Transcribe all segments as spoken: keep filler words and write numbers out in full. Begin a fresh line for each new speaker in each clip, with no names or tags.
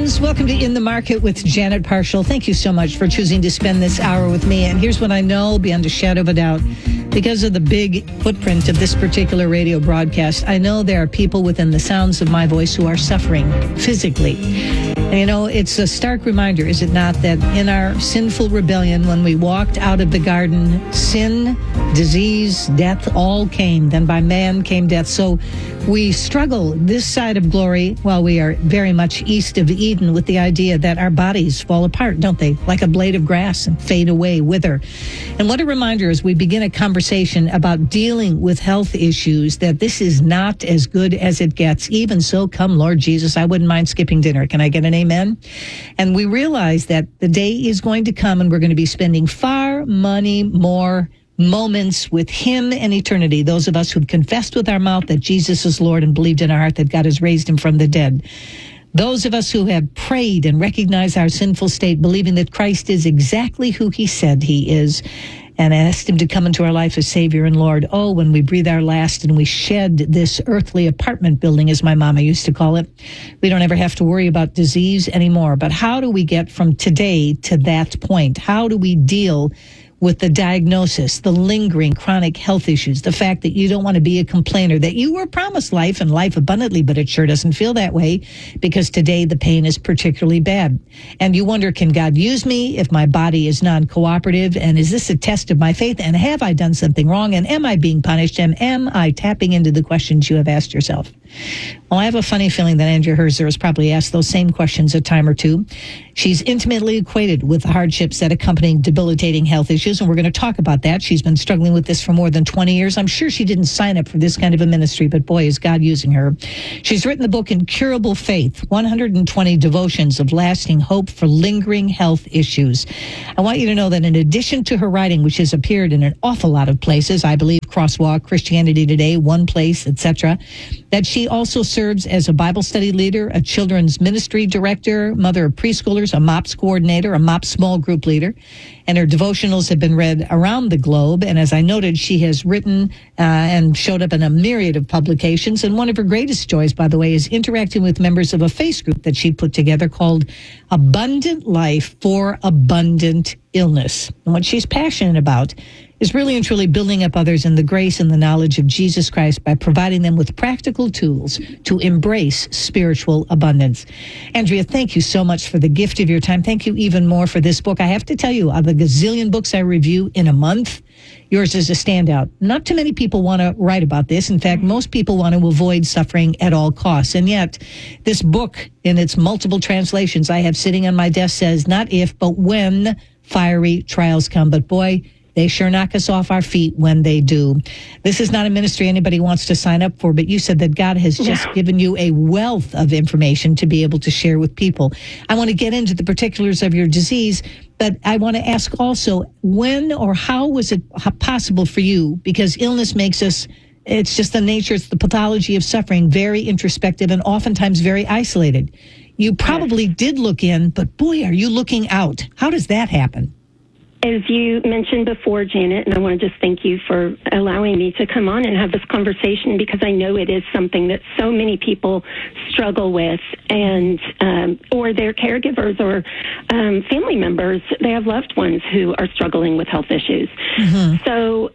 friends. Welcome to In the Market with Janet Parshall. Thank you so much for choosing to spend this hour with me. And here's what I know beyond a shadow of a doubt. Because of the big footprint of this particular radio broadcast, I know there are people within the sounds of my voice who are suffering physically. And, you know, it's a stark reminder, is it not, that in our sinful rebellion, when we walked out of the garden, sin, disease, death all came. Then by man came death. So we struggle this side of glory while we are very much east of Eden with the idea that our bodies fall apart, don't they? Like a blade of grass and fade away, wither. And what a reminder as we begin a conversation about dealing with health issues, that this is not as good as it gets. Even so, come Lord Jesus, I wouldn't mind skipping dinner. Can I get an amen? And we realize that the day is going to come and we're going to be spending far money more moments with him in eternity. Those of us who've confessed with our mouth that Jesus is Lord and believed in our heart that God has raised him from the dead. Those of us who have prayed and recognized our sinful state, believing that Christ is exactly who he said he is, and asked him to come into our life as Savior and Lord. Oh, when we breathe our last and we shed this earthly apartment building, as my mama used to call it, we don't ever have to worry about disease anymore. But how do we get from today to that point? How do we deal with the diagnosis, the lingering chronic health issues, the fact that you don't want to be a complainer, that you were promised life and life abundantly, but it sure doesn't feel that way because today the pain is particularly bad. And you wonder, can God use me if my body is non-cooperative? And is this a test of my faith? And have I done something wrong? And am I being punished? And am I tapping into the questions you have asked yourself? Well, I have a funny feeling that Andrea Herzer has probably asked those same questions a time or two. She's intimately acquainted with the hardships that accompany debilitating health issues, and we're going to talk about that. She's been struggling with this for more than twenty years. I'm sure she didn't sign up for this kind of a ministry, but boy, is God using her. She's written the book Incurable Faith, one hundred twenty devotions of lasting hope for lingering health issues. I want you to know that in addition to her writing, which has appeared in an awful lot of places, I believe Crosswalk, Christianity Today, One Place, et cetera, that she also serves as a Bible study leader, a children's ministry director, mother of preschoolers, a MOPS coordinator, a MOPS small group leader, and her devotionals have been read around the globe. And as I noted, she has written uh, and showed up in a myriad of publications. And one of her greatest joys, by the way, is interacting with members of a face group that she put together called Abundant Life for Abundant Illness. And what she's passionate about is really and truly building up others in the grace and the knowledge of Jesus Christ by providing them with practical tools to embrace spiritual abundance. Andrea, thank you so much for the gift of your time. Thank you even more for this book. I have to tell you, out of the gazillion books I review in a month, yours is a standout. Not too many people want to write about this. In fact, most people want to avoid suffering at all costs. And yet, this book, in its multiple translations I have sitting on my desk, says, not if, but when fiery trials come. But boy, they sure knock us off our feet when they do. This is not a ministry anybody wants to sign up for, but you said that God has just yeah. given you a wealth of information to be able to share with people. I want to get into the particulars of your disease, but I want to ask also, when or how was it possible for you? Because illness makes us, it's just the nature, it's the pathology of suffering, very introspective and oftentimes very isolated. You probably yes. did look in, but boy, are you looking out. How does that happen?
As you mentioned before, Janet, and I want to just thank you for allowing me to come on and have this conversation, because I know it is something that so many people struggle with, and um, or their caregivers or um, family members. They have loved ones who are struggling with health issues. Mm-hmm. So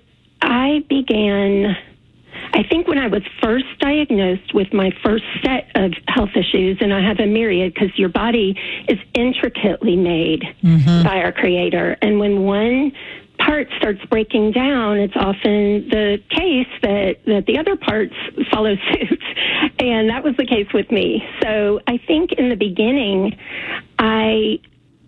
I began, I think when I was first diagnosed with my first set of health issues, and I have a myriad because your body is intricately made mm-hmm. by our Creator. And when one part starts breaking down, it's often the case that, that the other parts follow suit. And that was the case with me. So I think in the beginning, I...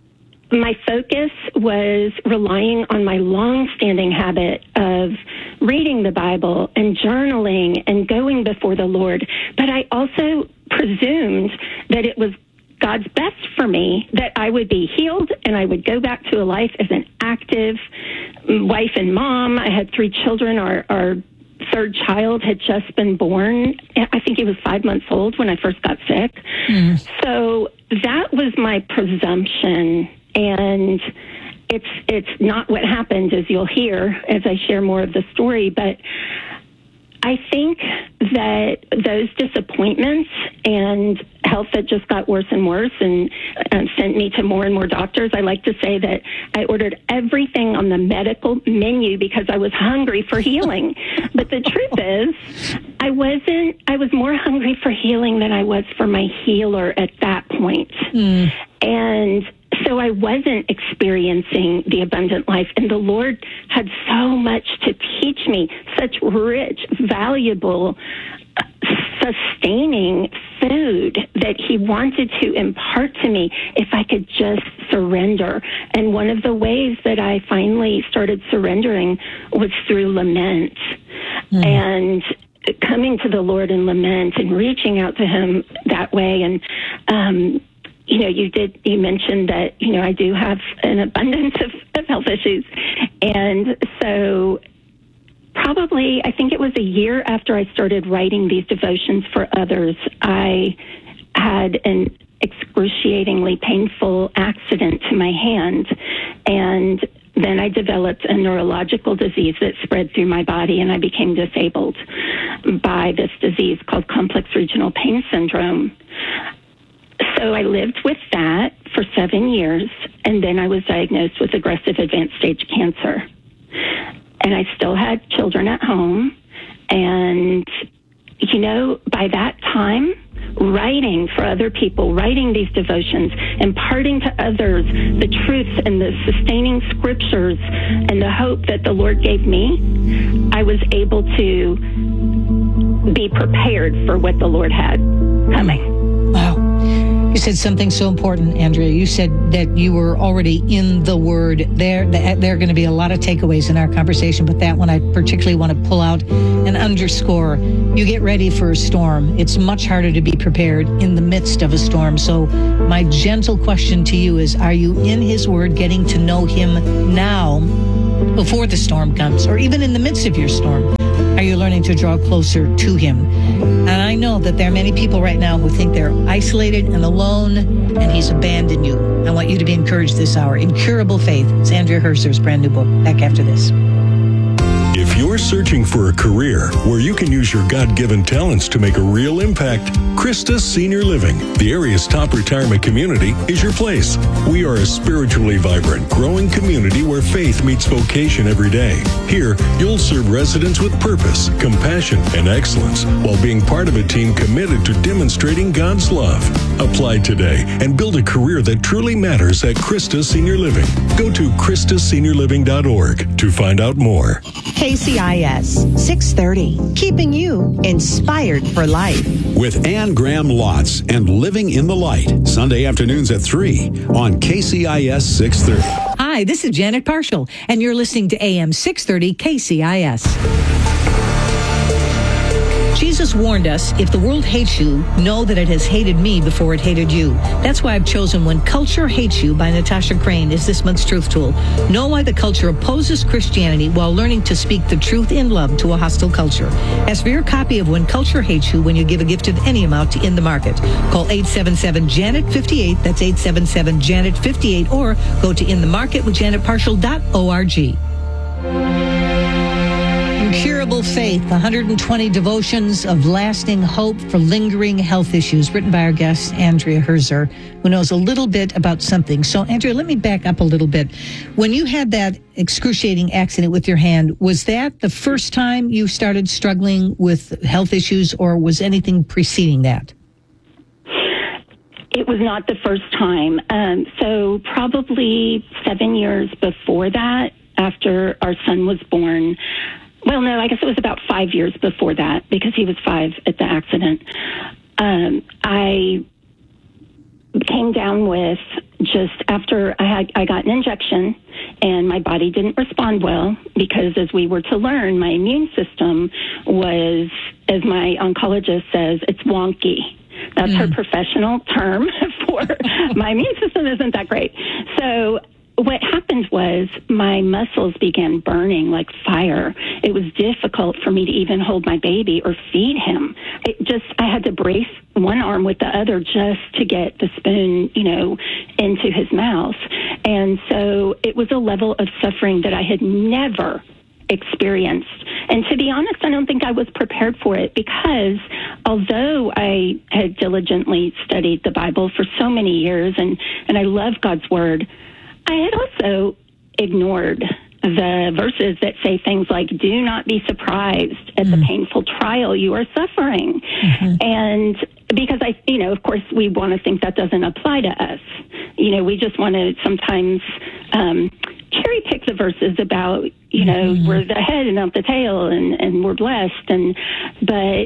my focus was relying on my long-standing habit of reading the Bible and journaling and going before the Lord. But I also presumed that it was God's best for me, that I would be healed and I would go back to a life as an active wife and mom. I had three children. Our, our third child had just been born. I think he was five months old when I first got sick. Mm. So that was my presumption. And it's it's not what happened, as you'll hear as I share more of the story. But I think that those disappointments and health that just got worse and worse and uh, sent me to more and more doctors. I like to say that I ordered everything on the medical menu because I was hungry for healing. But the truth is, I wasn't, I was more hungry for healing than I was for my healer at that point. Mm. And so I wasn't experiencing the abundant life. And the Lord had so much to teach me, such rich, valuable, sustaining food that he wanted to impart to me if I could just surrender. And one of the ways that I finally started surrendering was through lament. Mm. And coming to the Lord in lament and reaching out to him that way. And, um, you know, you did, you mentioned that, you know, I do have an abundance of, of health issues. And so probably, I think it was a year after I started writing these devotions for others, I had an excruciatingly painful accident to my hand. And then I developed a neurological disease that spread through my body, and I became disabled by this disease called complex regional pain syndrome. So I lived with that for seven years, and then I was diagnosed with aggressive advanced stage cancer. And I still had children at home. And, you know, by that time, writing for other people, writing these devotions, imparting to others the truths and the sustaining scriptures and the hope that the Lord gave me, I was able to be prepared for what the Lord had coming.
Wow. You said something so important, Andrea. You said that you were already in the Word. There, there are going to be a lot of takeaways in our conversation, but that one I particularly want to pull out and underscore. You get ready for a storm. It's much harder to be prepared in the midst of a storm. So my gentle question to you is, are you in His Word, getting to know Him now before the storm comes, or even in the midst of your storm? Are you learning to draw closer to Him? And I know that there are many people right now who think they're isolated and alone, and He's abandoned you. I want you to be encouraged this hour. Incurable Faith. It's Andrea Herzer's brand new book. Back after this.
If you're searching for a career where you can use your God-given talents to make a real impact, Christus Senior Living, the area's top retirement community, is your place. We are a spiritually vibrant, growing community where faith meets vocation every day. Here, you'll serve residents with purpose, compassion, and excellence while being part of a team committed to demonstrating God's love. Apply today and build a career that truly matters at Christus Senior Living. Go to Christus Senior Living dot org to find out more.
K C I S six thirty, keeping you inspired for life.
With Ann Graham Lotz and Living in the Light, Sunday afternoons at three on K C I S six thirty.
Hi, this is Janet Parshall, and you're listening to A M six thirty K C I S. Jesus warned us, if the world hates you, know that it has hated me before it hated you. That's why I've chosen When Culture Hates You by Natasha Crane as this month's Truth Tool. Know why the culture opposes Christianity while learning to speak the truth in love to a hostile culture. Ask for your copy of When Culture Hates You when you give a gift of any amount to In the Market. Call eight seven seven, Janet fifty-eight, that's eight seven seven, Janet fifty-eight, or go to in the market with janet parshall dot org. Incurable Faith, one hundred twenty devotions of lasting hope for lingering health issues, written by our guest, Andrea Herzer, who knows a little bit about something. So, Andrea, let me back up a little bit. When you had that excruciating accident with your hand, was that the first time you started struggling with health issues, or was anything preceding that?
It was not the first time. Um, so probably seven years before that, after our son was born, well, no, I guess it was about five years before that, because he was five at the accident. Um, I came down with just after I had I got an injection, and my body didn't respond well because, as we were to learn, my immune system was, as my oncologist says, it's wonky. That's mm. her professional term for my immune system isn't that great. So what happened was my muscles began burning like fire. It was difficult for me to even hold my baby or feed him. It just, I had to brace one arm with the other just to get the spoon, you know, into his mouth. And so it was a level of suffering that I had never experienced. And to be honest, I don't think I was prepared for it, because although I had diligently studied the Bible for so many years and, and I love God's Word, I had also ignored the verses that say things like, do not be surprised at mm-hmm. the painful trial you are suffering. Mm-hmm. And because I, you know, of course, we want to think that doesn't apply to us. You know, we just want to sometimes um, cherry pick the verses about, you know, mm-hmm. we're the head and not the tail, and, and we're blessed. And but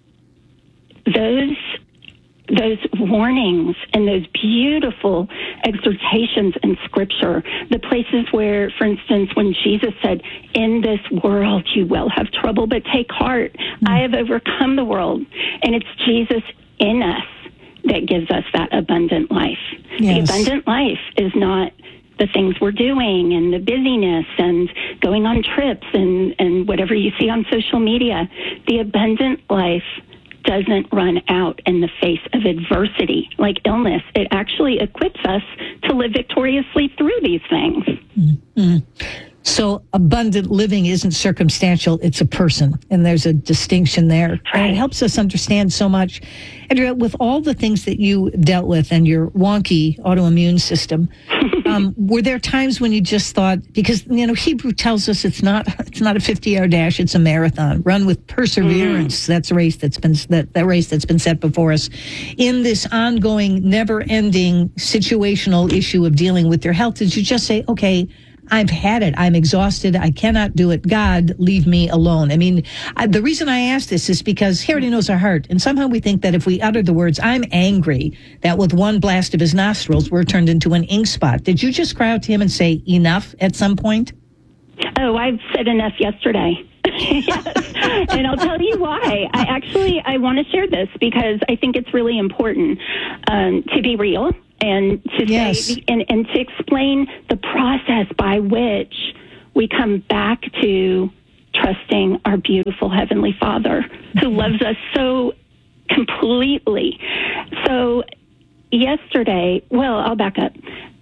those those warnings and those beautiful exhortations in Scripture, the places where, for instance, when Jesus said, in this world you will have trouble, but take heart, mm-hmm. I have overcome the world. And it's Jesus in us that gives us that abundant life. Yes. The abundant life is not the things we're doing and the busyness and going on trips and, and whatever you see on social media. The abundant life doesn't run out in the face of adversity like illness. It actually equips us to live victoriously through these things.
Mm-hmm. So abundant living isn't circumstantial, it's a person, and there's a distinction there.
Right.
And it helps us understand so much. Andrea, with all the things that you dealt with and your wonky autoimmune system, um, were there times when you just thought, because, you know, Hebrew tells us it's not it's not a fifty-yard dash, it's a marathon. Run with perseverance. Mm-hmm. That's a race that's been that, that race that's been set before us. In this ongoing, never-ending situational issue of dealing with your health, did you just say, okay, I've had it. I'm exhausted. I cannot do it. God, leave me alone. I mean, I, the reason I ask this is because he already knows our heart. And somehow we think that if we utter the words, I'm angry, that with one blast of his nostrils, we're turned into an ink spot. Did you just cry out to him and say enough at some point?
Oh, I've said enough yesterday. Yes. And I'll tell you why. I actually, I want to share this because I think it's really important um, to be real. And to
yes.
say, and, and to explain the process by which we come back to trusting our beautiful Heavenly Father, who loves us so completely. So yesterday, well, I'll back up.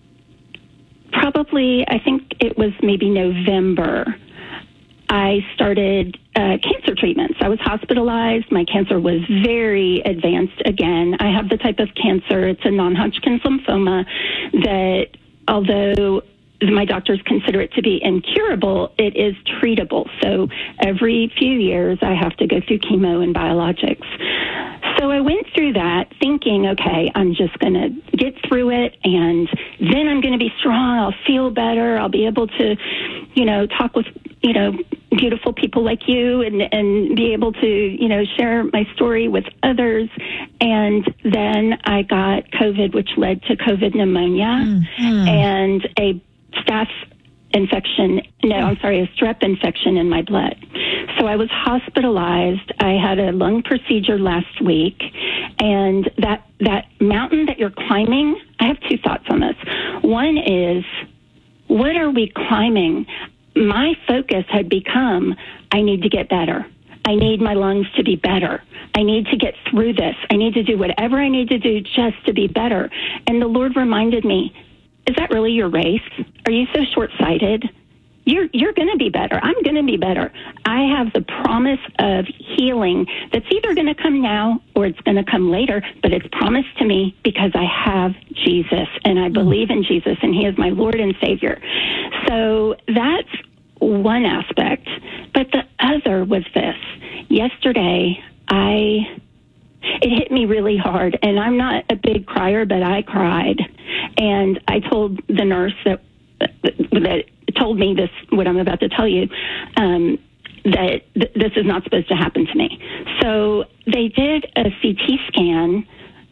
Probably, I think it was maybe November, I started uh, cancer treatments. I was hospitalized. My cancer was very advanced again. I have the type of cancer, it's a non-Hodgkin's lymphoma, that although my doctors consider it to be incurable, it is treatable. So every few years I have to go through chemo and biologics. So I went through that thinking, okay, I'm just going to get through it, and then I'm going to be strong. I'll feel better. I'll be able to, you know, talk with, you know, beautiful people like you and, and be able to, you know, share my story with others. And then I got COVID, which led to COVID pneumonia mm-hmm. and a staph infection, no, I'm sorry, a strep infection in my blood. So I was hospitalized. I had a lung procedure last week, and that that mountain that you're climbing, I have two thoughts on this. One is, what are we climbing? My focus had become, I need to get better. I need my lungs to be better. I need to get through this. I need to do whatever I need to do just to be better. And the Lord reminded me, is that really your race? Are you so short-sighted? You're you're going to be better. I'm going to be better. I have the promise of healing that's either going to come now or it's going to come later, but it's promised to me because I have Jesus and I believe in Jesus and he is my Lord and Savior. So that's one aspect. But the other was this. Yesterday, I... it hit me really hard, and I'm not a big crier, but I cried. And I told the nurse that that told me this, what I'm about to tell you, um, that th- this is not supposed to happen to me. So they did a C T scan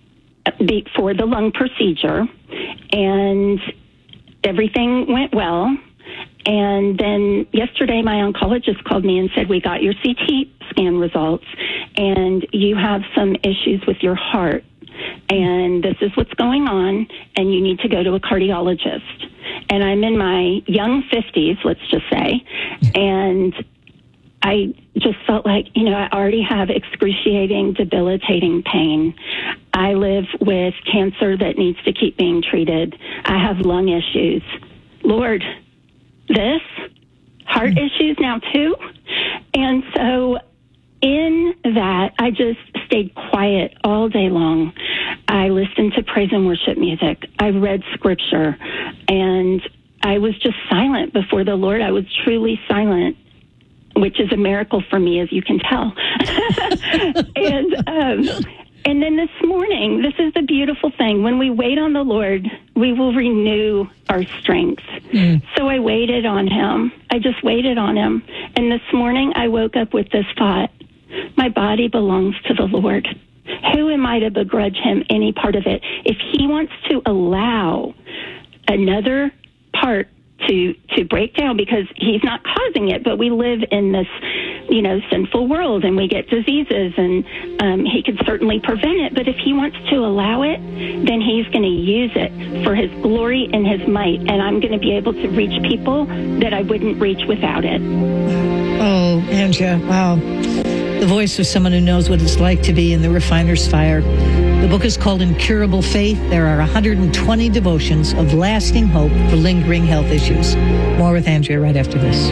for the lung procedure, and everything went well. And then yesterday, my oncologist called me and said, we got your C T scan results, and you have some issues with your heart. And this is what's going on, and you need to go to a cardiologist. And I'm in my young fifties, let's just say, and I just felt like, you know, I already have excruciating, debilitating pain. I live with cancer that needs to keep being treated. I have lung issues. Lord, this, heart mm. issues now too. And so in that, I just stayed quiet all day long. I listened to praise and worship music. I read scripture, and I was just silent before the Lord. I was truly silent, which is a miracle for me, as you can tell. and um, and then this morning, this is the beautiful thing. When we wait on the Lord, we will renew our strength. Mm. So I waited on him. I just waited on him. And this morning, I woke up with this thought: my body belongs to the Lord. Who am I to begrudge him any part of it? If he wants to allow another part to to break down, because he's not causing it, but we live in this, you know, sinful world, and we get diseases, and um, he could certainly prevent it. But if he wants to allow it, then he's going to use it for his glory and his might, and I'm going to be able to reach people that I wouldn't reach without it.
Oh, Andrea, wow. The voice of someone who knows what it's like to be in the refiner's fire. The book is called Incurable Faith. There are one hundred twenty devotions of lasting hope for lingering health issues. More with Andrea right after this.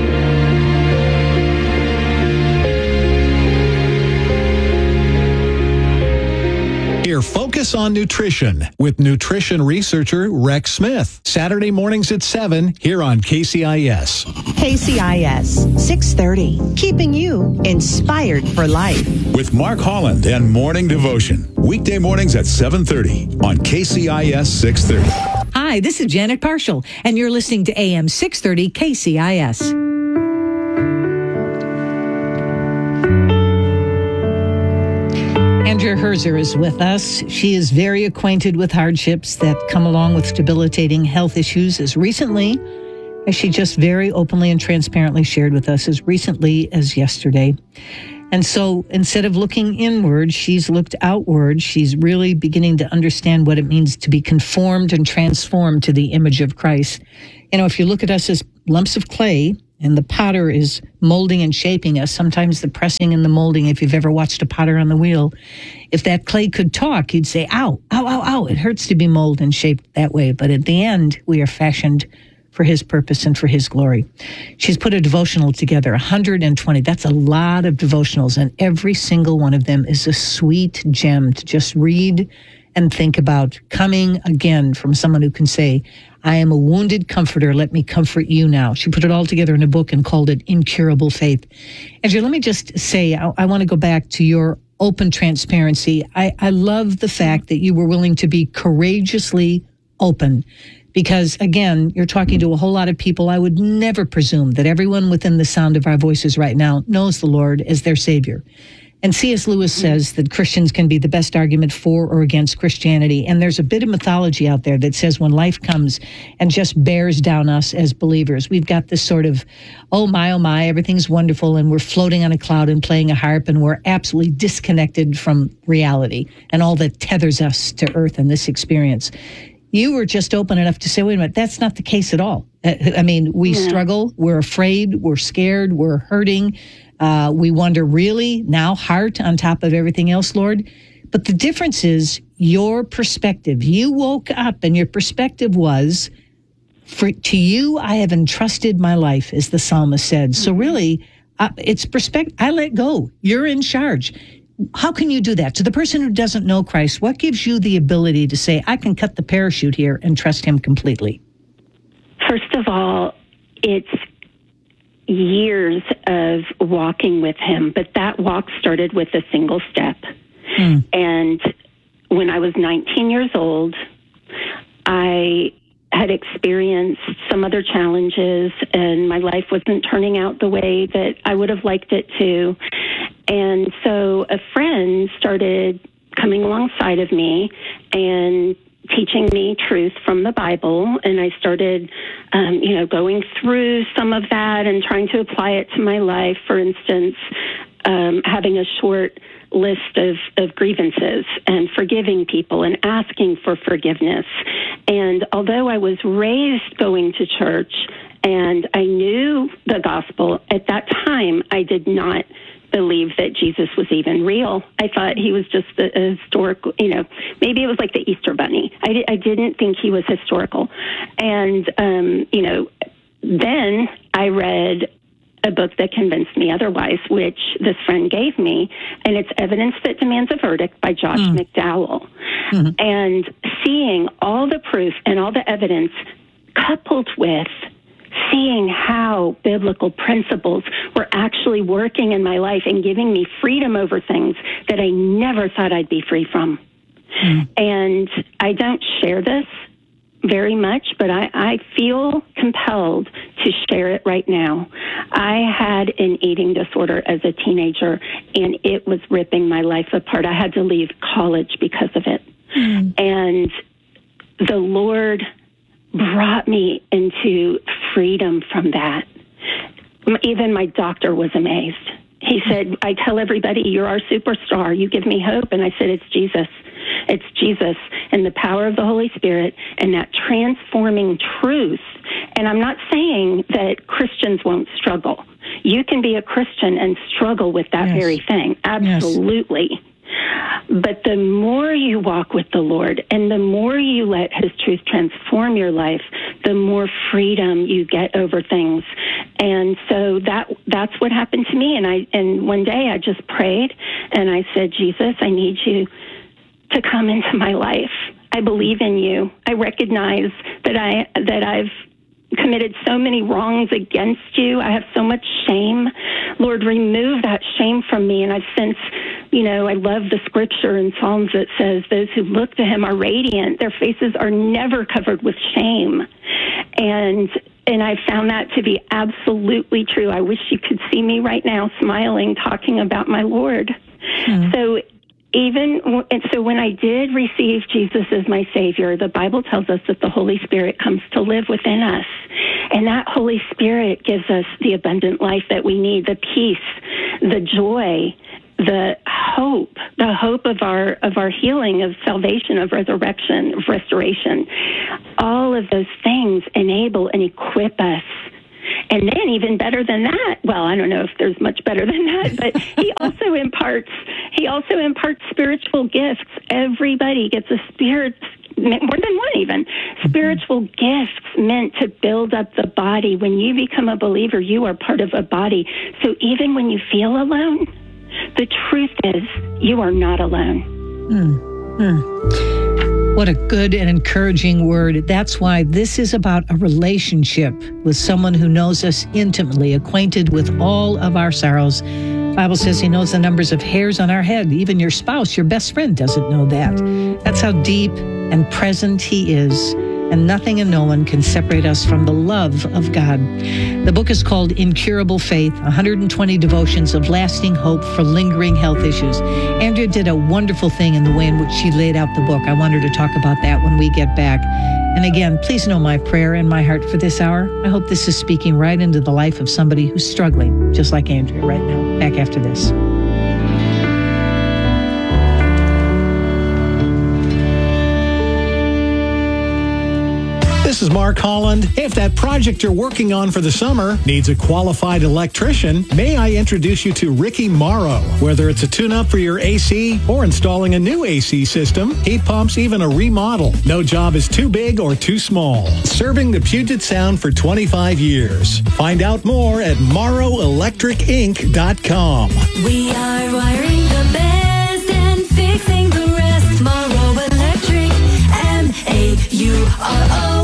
Hear Focus on Nutrition with nutrition researcher Rex Smith. Saturday mornings at seven here on K C I S.
K C I S, six thirty, keeping you inspired for life.
With Mark Holland and Morning Devotion. Weekday mornings at seven thirty on K C I S six thirty.
Hi, this is Janet Parshall, and you're listening to A M six thirty K C I S. Andrea Herzer is with us. She is very acquainted with hardships that come along with debilitating health issues as recently as she just very openly and transparently shared with us as recently as yesterday. And so instead of looking inward, she's looked outward. She's really beginning to understand what it means to be conformed and transformed to the image of Christ. You know, if you look at us as lumps of clay, and the potter is molding and shaping us, sometimes the pressing and the molding, if you've ever watched a potter on the wheel, if that clay could talk, you'd say, ow, ow, ow, ow. It hurts to be molded and shaped that way. But at the end, we are fashioned for his purpose and for his glory. She's put a devotional together, one hundred twenty. That's a lot of devotionals, and every single one of them is a sweet gem to just read and think about, coming again from someone who can say, I am a wounded comforter. Let me comfort you now. She put it all together in a book and called it Incurable Faith. Andrea, let me just say, I, I want to go back to your open transparency. I, I love the fact that you were willing to be courageously open, because, again, you're talking to a whole lot of people. I would never presume that everyone within the sound of our voices right now knows the Lord as their Savior. And C S Lewis says that Christians can be the best argument for or against Christianity. And there's a bit of mythology out there that says when life comes and just bears down us as believers, we've got this sort of, oh my, oh my, everything's wonderful, and we're floating on a cloud and playing a harp, and we're absolutely disconnected from reality and all that tethers us to earth in this experience. You were just open enough to say, wait a minute, that's not the case at all. I mean, we yeah. struggle, we're afraid, we're scared, we're hurting. Uh, we wonder, really, now heart on top of everything else, Lord? But the difference is your perspective. You woke up and your perspective was, for to you I have entrusted my life, as the psalmist said. So really, uh, it's perspective. I let go. You're in charge. How can you do that? To the person who doesn't know Christ, what gives you the ability to say, I can cut the parachute here and trust him completely?
First of all, it's years of walking with him, but that walk started with a single step. Hmm. And when I was nineteen years old, I had experienced some other challenges, and my life wasn't turning out the way that I would have liked it to. And so a friend started coming alongside of me and teaching me truth from the Bible, and I started, um, you know, going through some of that and trying to apply it to my life. For instance, um, having a short list of, of grievances and forgiving people and asking for forgiveness. And although I was raised going to church and I knew the gospel, at that time I did not believe that Jesus was even real. I thought he was just a, a historical, you know, maybe it was like the Easter Bunny. I, di- I didn't think he was historical. And, um, you know, then I read a book that convinced me otherwise, which this friend gave me, and it's Evidence That Demands a Verdict by Josh mm. McDowell. Mm-hmm. And seeing all the proof and all the evidence coupled with seeing how biblical principles were actually working in my life and giving me freedom over things that I never thought I'd be free from. Mm. And I don't share this very much, but I, I feel compelled to share it right now. I had an eating disorder as a teenager, and it was ripping my life apart. I had to leave college because of it. Mm. And the Lord brought me into freedom from that. Even my doctor was amazed. He said, I tell everybody, you're our superstar. You give me hope. And I said, it's Jesus. It's Jesus and the power of the Holy Spirit and that transforming truth. And I'm not saying that Christians won't struggle. You can be a Christian and struggle with that yes. very thing. Absolutely. Yes. But the more you walk with the Lord and the more you let his truth transform your life, the more freedom you get over things. And so that that's what happened to me. And I and one day I just prayed and I said, Jesus, I need you to come into my life. I believe in you. I recognize that I that I've committed so many wrongs against you. I have so much shame. Lord, remove that shame from me. And I've since, you know, I love the scripture in Psalms that says those who look to him are radiant. Their faces are never covered with shame. And and I found that to be absolutely true. I wish you could see me right now smiling, talking about my Lord. Hmm. So Even and so when I did receive Jesus as my Savior, the Bible tells us that the Holy Spirit comes to live within us. And that Holy Spirit gives us the abundant life that we need, the peace, the joy, the hope, the hope of our of our healing, of salvation, of resurrection, of restoration. All of those things enable and equip us. And then even better than that, well, I don't know if there's much better than that, but he also imparts, he also imparts spiritual gifts. Everybody gets a spirit, more than one even, spiritual gifts meant to build up the body. When you become a believer, you are part of a body. So even when you feel alone, the truth is you are not alone.
Mm. Mm. What a good and encouraging word. That's why this is about a relationship with someone who knows us intimately, acquainted with all of our sorrows. The Bible says he knows the numbers of hairs on our head. Even your spouse, your best friend, doesn't know that. That's how deep and present he is. And nothing and no one can separate us from the love of God. The book is called Incurable Faith, one hundred twenty devotions of lasting hope for lingering health issues. Andrea did a wonderful thing in the way in which she laid out the book. I want her to talk about that when we get back. And again, please know my prayer and my heart for this hour. I hope this is speaking right into the life of somebody who's struggling, just like Andrea right now. Back after this.
This is Mark Holland. If that project you're working on for the summer needs a qualified electrician, may I introduce you to Ricky Morrow. Whether it's a tune-up for your A C or installing a new A C system, heat pumps, even a remodel, no job is too big or too small. Serving the Puget Sound for twenty-five years. Find out more at morrow electric inc dot com.
We are wiring the best and fixing the rest. Morrow Electric, M A U R O.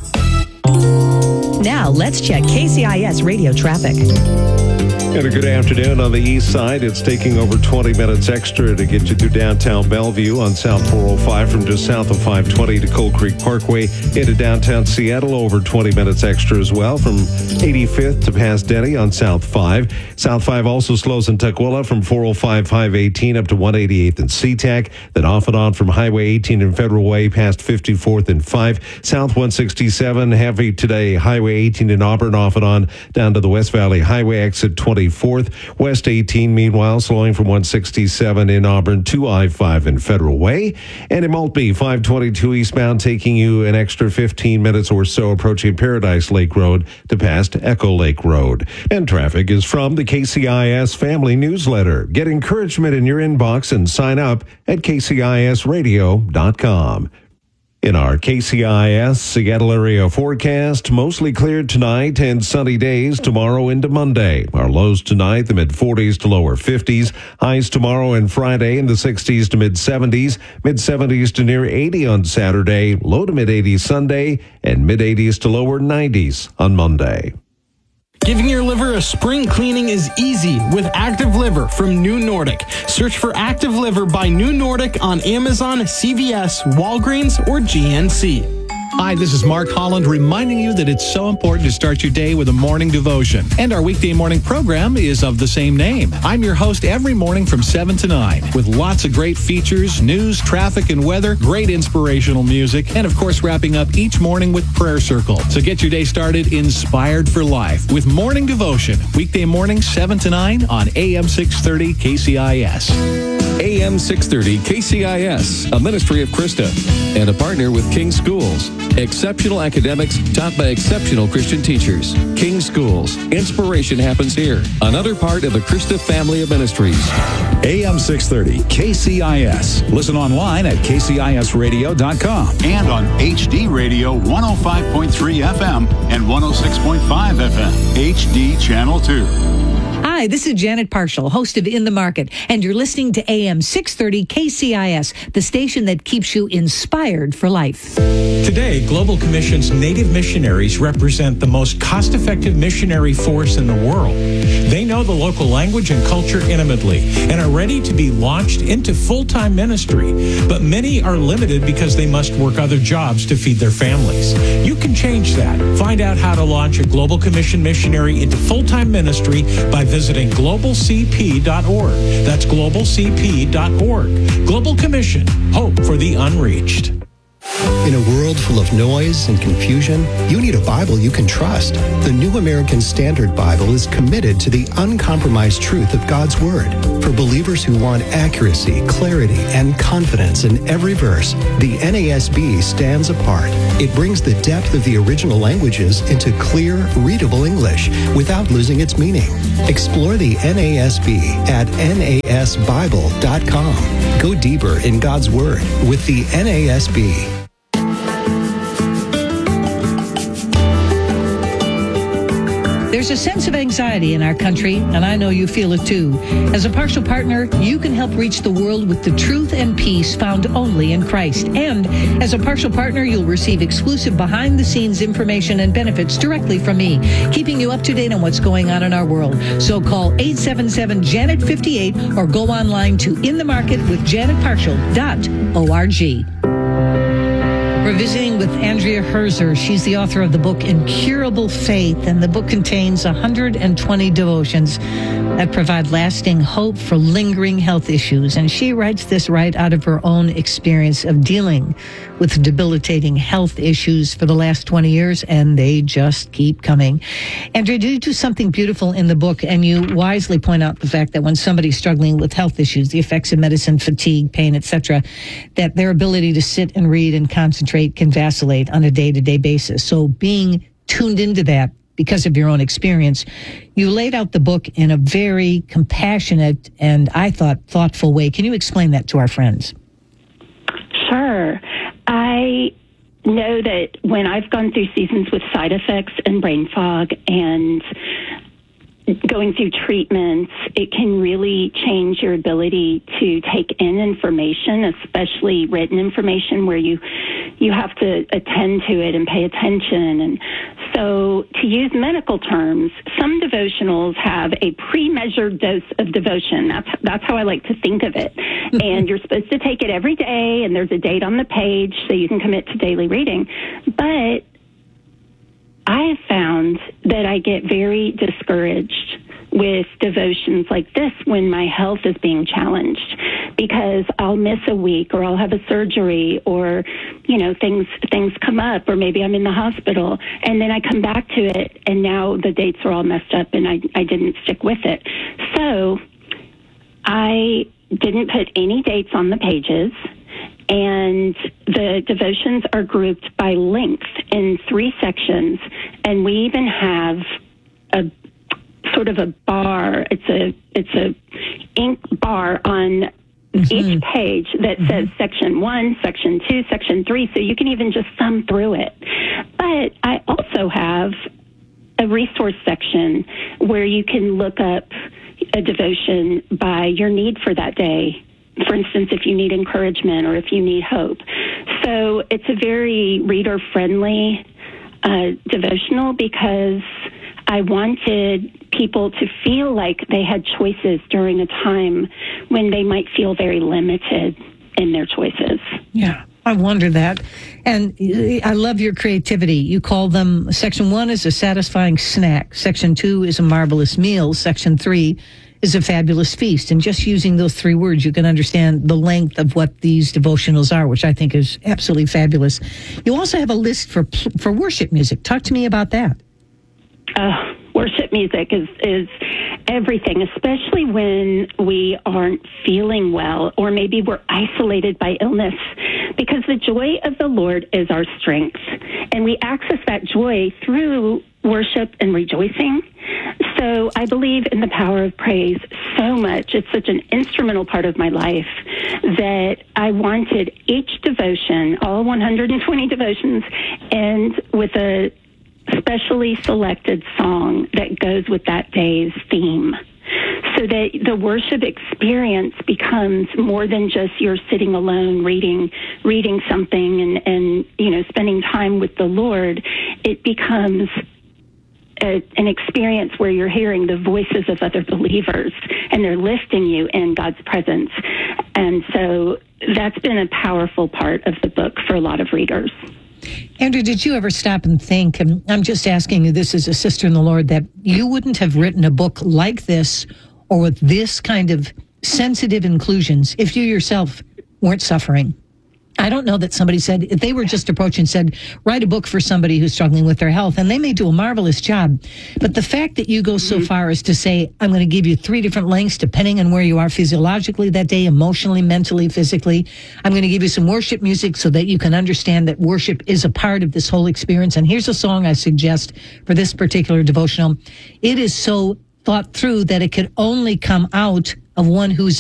Now, let's check K C I S radio traffic.
And a good afternoon on the east side. It's taking over twenty minutes extra to get you through downtown Bellevue on South four oh five from just south of five twenty to Cold Creek Parkway into downtown Seattle. Over twenty minutes extra as well from eighty-fifth to past Denny on South five. South five also slows in Tukwila from four oh five, five eighteen up to one eighty-eighth and SeaTac. Then off and on from Highway eighteen and Federal Way past fifty-fourth and five. South one sixty-seven, heavy today. Highway eighteen in Auburn off and on down to the West Valley Highway exit twenty-fourth. West eighteen, meanwhile, slowing from one sixty-seven in Auburn to I five in Federal Way. And in Maltby, five twenty-two eastbound, taking you an extra fifteen minutes or so approaching Paradise Lake Road to past Echo Lake Road. And traffic is from the K C I S Family Newsletter. Get encouragement in your inbox and sign up at K C I S radio dot com. In our K C I S Seattle area forecast, mostly clear tonight and sunny days tomorrow into Monday. Our lows tonight, the mid forties to lower fifties. Highs tomorrow and Friday in the sixties to mid seventies. Mid seventies to near eighty on Saturday. Low to mid eighties Sunday and mid eighties to lower nineties on Monday.
Giving your liver a spring cleaning is easy with Active Liver from New Nordic. Search for Active Liver by New Nordic on Amazon, C V S, Walgreens, or G N C.
Hi, this is Mark Holland reminding you that it's so important to start your day with a morning devotion. And our weekday morning program is of the same name. I'm your host every morning from seven to nine with lots of great features, news, traffic, and weather, great inspirational music, and of course wrapping up each morning with Prayer Circle. So get your day started inspired for life with morning devotion. Weekday morning seven to nine on A M six thirty K C I S.
A M six thirty K C I S, a ministry of Krista, and a partner with King Schools. Exceptional academics taught by exceptional Christian teachers. King Schools. Inspiration happens here. Another part of the Krista family of ministries.
A M six thirty K C I S. Listen online at K C I S radio dot com.
And on H D Radio one oh five point three F M and one oh six point five F M. H D Channel two.
Hi, this is Janet Parshall, host of In the Market, and you're listening to A M six thirty K C I S, the station that keeps you inspired for life.
Today, Global Commission's Native missionaries represent the most cost-effective missionary force in the world. They know the local language and culture intimately and are ready to be launched into full-time ministry, but many are limited because they must work other jobs to feed their families. You can change that. Find out how to launch a Global Commission missionary into full-time ministry by visiting global c p dot org. That's global c p dot org. Global Commission, hope for the unreached.
In a world full of noise and confusion, you need a Bible you can trust. The New American Standard Bible is committed to the uncompromised truth of God's Word. For believers who want accuracy, clarity, and confidence in every verse, the N A S B stands apart. It brings the depth of the original languages into clear, readable English without losing its meaning. Explore the N A S B at N A S Bible dot com. Go deeper in God's Word with the N A S B.
There's a sense of anxiety in our country, and I know you feel it too. As a partial partner, you can help reach the world with the truth and peace found only in Christ. And as a partial partner, you'll receive exclusive behind-the-scenes information and benefits directly from me, keeping you up to date on what's going on in our world. So call eight seven seven Janet fifty-eight or go online to in the market with janet parshall dot org. We're visiting with Andrea Herzer. She's the author of the book Incurable Faith, and the book contains one hundred twenty devotions that provide lasting hope for lingering health issues. And she writes this right out of her own experience of dealing with debilitating health issues for the last twenty years, and they just keep coming. Andrea, you do something beautiful in the book, and you wisely point out the fact that when somebody's struggling with health issues, the effects of medicine, fatigue, pain, et cetera, that their ability to sit and read and concentrate can vacillate on a day-to-day basis. So being tuned into that because of your own experience, you laid out the book in a very compassionate and, I thought, thoughtful way. Can you explain that to our friends?
Sure. I know that when I've gone through seasons with side effects and brain fog and going through treatments, it can really change your ability to take in information, especially written information where you you have to attend to it and pay attention. And so, to use medical terms, some devotionals have a pre-measured dose of devotion. That's that's how I like to think of it. And you're supposed to take it every day, and there's a date on the page so you can commit to daily reading. But I have found that I get very discouraged with devotions like this when my health is being challenged, because I'll miss a week or I'll have a surgery or, you know, things things come up, or maybe I'm in the hospital, and then I come back to it and now the dates are all messed up and I, I didn't stick with it. So I didn't put any dates on the pages. And the devotions are grouped by length in three sections, and we even have a sort of a bar. It's a it's a ink bar on mm-hmm. each page that mm-hmm. says section one, section two, section three, so you can even just thumb through it. But I also have a resource section where you can look up a devotion by your need for that day. For instance, if you need encouragement or if you need hope. So it's a very reader-friendly uh, devotional because I wanted people to feel like they had choices during a time when they might feel very limited in their choices.
Yeah. I wonder that. And I love your creativity. You call them, section one is a satisfying snack. Section two is a marvelous meal. Section three is a fabulous feast. And just using those three words, you can understand the length of what these devotionals are, which I think is absolutely fabulous. You also have a list for for worship music. Talk to me about that.
Uh, worship music is, is everything, especially when we aren't feeling well or maybe we're isolated by illness, because the joy of the Lord is our strength. And we access that joy through worship and rejoicing. So I believe in the power of praise so much. It's such an instrumental part of my life that I wanted each devotion, all one hundred twenty devotions, end with a specially selected song that goes with that day's theme, so that the worship experience becomes more than just you're sitting alone reading reading something and, and you know, spending time with the Lord. It becomes a, an experience where you're hearing the voices of other believers and they're lifting you in God's presence. And so that's been a powerful part of the book for a lot of readers.
Andrew, did you ever stop and think, and I'm just asking you this as a sister in the Lord, that you wouldn't have written a book like this or with this kind of sensitive inclusions if you yourself weren't suffering? I don't know that somebody said, if they were just approached and said, write a book for somebody who's struggling with their health, and they may do a marvelous job. But the fact that you go so far as to say, I'm going to give you three different lengths depending on where you are physiologically that day, emotionally, mentally, physically. I'm going to give you some worship music so that you can understand that worship is a part of this whole experience. And here's a song I suggest for this particular devotional. It is so thought through that it could only come out of one who's